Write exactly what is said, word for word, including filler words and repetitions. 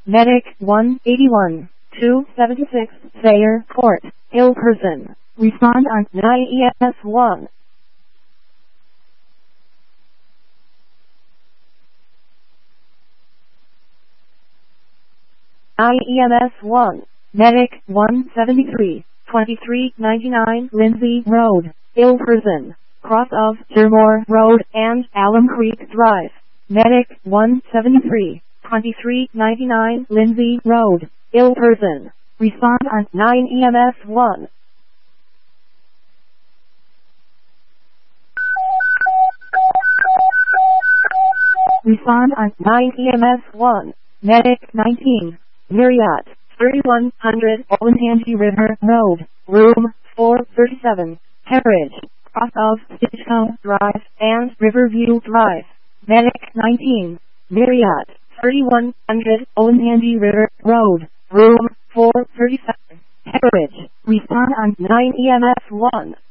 Medic one eighty-one, two seventy-six, Thayer Court, ill person. Respond on nine E M S one. nine E M S one. Medic one seventy-three, twenty-three ninety-nine Lindsay Road, ill person. Cross of Shermore Road and Alum Creek Drive. Medic one seventy-three, twenty-three ninety-nine Lindsay Road, ill person. Respond on nine E M S one. Respond on nine E M S one. Medic nineteen, Marriott, thirty-one hundred Olentangy River Road, room four thirty-seven, Herridge, cross of Stitchcombe Drive and Riverview Drive. Medic nineteen, Marriott, thirty-one hundred Olentangy River Road, room four thirty-seven, Herridge. Respond on nine E M S one.